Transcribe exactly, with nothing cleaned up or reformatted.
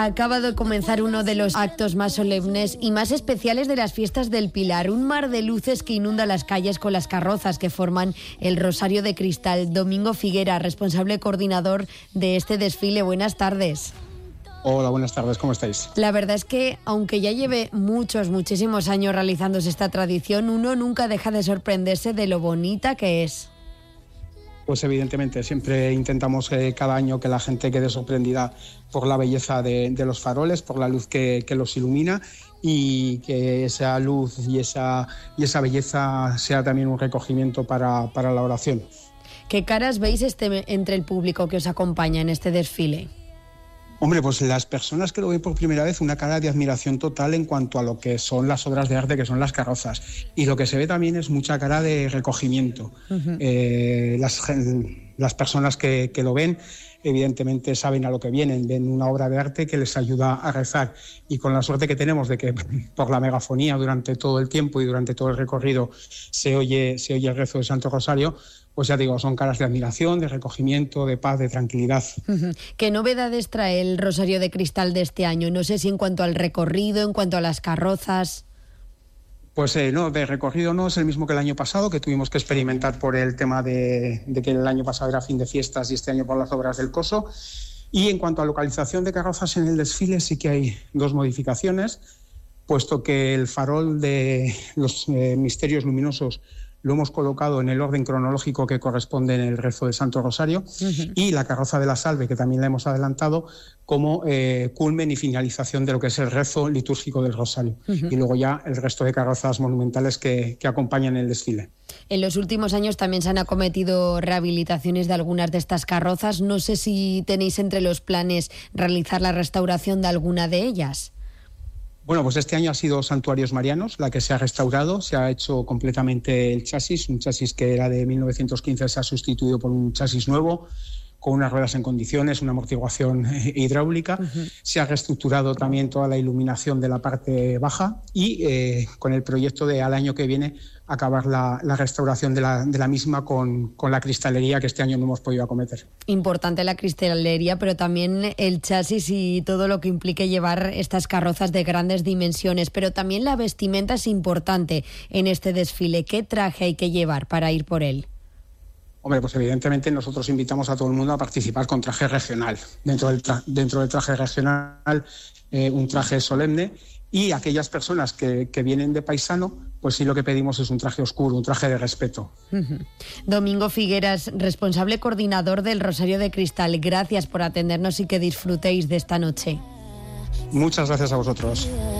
Acaba de comenzar uno de los actos más solemnes y más especiales de las fiestas del Pilar, un mar de luces que inunda las calles con las carrozas que forman el Rosario de Cristal. Domingo Figuera, responsable coordinador de este desfile, buenas tardes. Hola, buenas tardes, ¿cómo estáis? La verdad es que, aunque ya lleve muchos, muchísimos años realizándose esta tradición, uno nunca deja de sorprenderse de lo bonita que es. Pues evidentemente, siempre intentamos eh, cada año que la gente quede sorprendida por la belleza de, de los faroles, por la luz que, que los ilumina, y que esa luz y esa, y esa belleza sea también un recogimiento para, para la oración. ¿Qué caras veis este, entre el público que os acompaña en este desfile? Hombre, pues las personas que lo ven por primera vez, una cara de admiración total en cuanto a lo que son las obras de arte, que son las carrozas. Y lo que se ve también es mucha cara de recogimiento. Uh-huh. Eh, las, las personas que, que lo ven, evidentemente saben a lo que vienen, ven una obra de arte que les ayuda a rezar. Y con la suerte que tenemos de que por la megafonía durante todo el tiempo y durante todo el recorrido se oye, se oye el rezo del Santo Rosario, pues ya digo, son caras de admiración, de recogimiento, de paz, de tranquilidad. Uh-huh. ¿Qué novedades trae el Rosario de Cristal de este año? No sé si en cuanto al recorrido, en cuanto a las carrozas. Pues eh, no, de recorrido no es el mismo que el año pasado, que tuvimos que experimentar por el tema de, de que el año pasado era fin de fiestas y este año por las obras del Coso. Y en cuanto a localización de carrozas en el desfile, sí que hay dos modificaciones, puesto que el farol de los eh, misterios luminosos lo hemos colocado en el orden cronológico que corresponde en el rezo del Santo Rosario, uh-huh. y la carroza de la Salve, que también la hemos adelantado como eh, culmen y finalización de lo que es el rezo litúrgico del Rosario. Uh-huh. Y luego ya el resto de carrozas monumentales que, que acompañan el desfile. En los últimos años también se han acometido rehabilitaciones de algunas de estas carrozas. No sé si tenéis entre los planes realizar la restauración de alguna de ellas. Bueno, pues este año ha sido Santuarios Marianos, la que se ha restaurado, se ha hecho completamente el chasis, un chasis que era de mil novecientos quince, se ha sustituido por un chasis nuevo, con unas ruedas en condiciones, una amortiguación hidráulica. Uh-huh. Se ha reestructurado también toda la iluminación de la parte baja y eh, con el proyecto de al año que viene acabar la, la restauración de la, de la misma con, con la cristalería, que este año no hemos podido acometer. Importante la cristalería, pero también el chasis y todo lo que implique llevar estas carrozas de grandes dimensiones, pero también la vestimenta es importante en este desfile. ¿Qué traje hay que llevar para ir por él? Hombre, pues evidentemente nosotros invitamos a todo el mundo a participar con traje regional. Dentro del, tra- dentro del traje regional, eh, un traje solemne, y aquellas personas que, que vienen de paisano, pues sí lo que pedimos es un traje oscuro, un traje de respeto. Uh-huh. Domingo Figueras, responsable coordinador del Rosario de Cristal, gracias por atendernos y que disfrutéis de esta noche. Muchas gracias a vosotros.